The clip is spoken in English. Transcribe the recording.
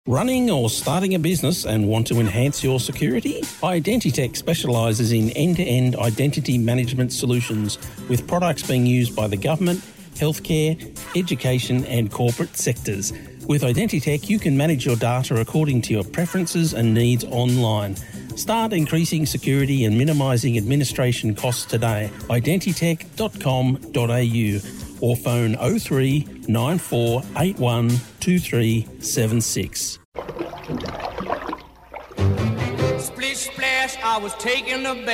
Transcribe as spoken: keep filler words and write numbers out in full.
Running or starting a business and want to enhance your security? Identitech specialises in end-to-end identity management solutions with products being used by the government, healthcare, education and corporate sectors. With Identitech, you can manage your data according to your preferences and needs online. Start increasing security and minimising administration costs today. identitech dot com dot a u or phone oh three nine four eight one two three seven six. Splish splash, I was taking a bath.